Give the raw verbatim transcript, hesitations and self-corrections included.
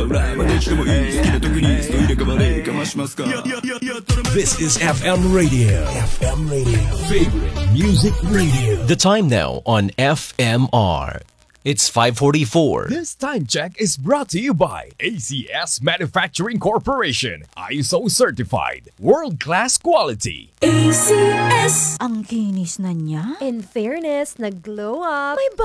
This is F M Radio. F M Radio. Favorite Music Radio. The time now on F M R. It's five forty-four. This time check is brought to you by A C S Manufacturing Corporation. I S O certified. World-class quality. A C S! Ang kinis na niya. In fairness, nag-glow up. May